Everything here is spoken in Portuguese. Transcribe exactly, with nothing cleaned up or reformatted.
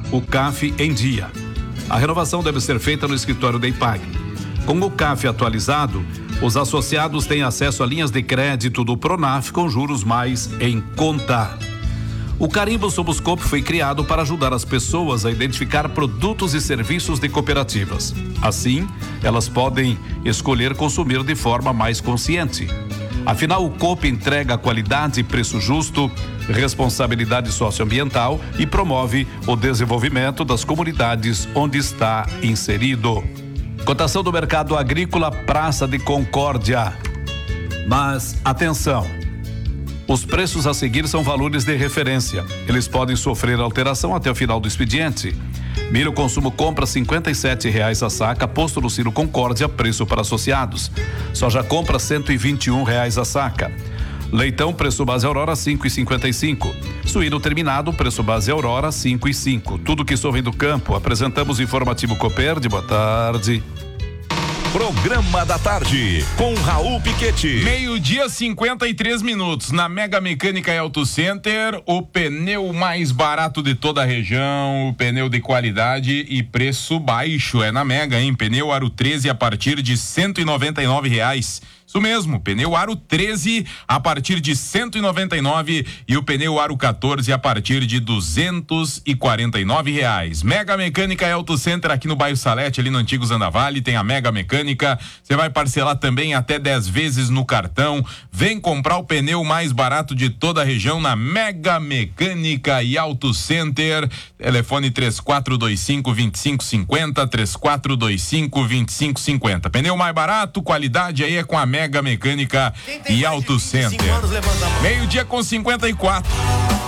o C A F em dia. A renovação deve ser feita no escritório da IPAG. Com o C A F atualizado, os associados têm acesso a linhas de crédito do Pronaf com juros mais em conta. O carimbo Somoscoop foi criado para ajudar as pessoas a identificar produtos e serviços de cooperativas. Assim, elas podem escolher consumir de forma mais consciente. Afinal, o Coop entrega qualidade e preço justo, responsabilidade socioambiental e promove o desenvolvimento das comunidades onde está inserido. Cotação do mercado agrícola Praça de Concórdia. Mas, atenção! Os preços a seguir são valores de referência. Eles podem sofrer alteração até o final do expediente. Milho consumo compra cinquenta e sete reais a saca, posto no Silo Concórdia, preço para associados. Soja compra cento e vinte e um reais a saca. Leitão, preço base Aurora, cinco e cinquenta e cinco. Suíno terminado, preço base Aurora, cinco e cinco. Tudo que só vem do campo. Apresentamos o informativo Copérdia. Boa tarde. Programa da Tarde, com Raul Piquetti. Meio-dia, cinquenta e três minutos. Na Mega Mecânica e Auto Center, o pneu mais barato de toda a região, o pneu de qualidade e preço baixo. É na Mega, hein? Pneu Aro treze a partir de cento e noventa e nove reais. Isso mesmo, pneu Aro treze a partir de cento e noventa e nove e o pneu Aro quatorze a partir de duzentos e quarenta e nove reais. Mega Mecânica e Auto Center aqui no bairro Salete, ali no antigo Zandavale, tem a Mega Mecânica. Você vai parcelar também até dez vezes no cartão. Vem comprar o pneu mais barato de toda a região na Mega Mecânica e Auto Center. Telefone três quatro dois cinco, dois cinco cinco zero, três quatro dois cinco, dois cinco cinco zero. Pneu mais barato, qualidade aí é com a Mega Mecânica e Auto Center. Meio-dia com cinquenta e quatro.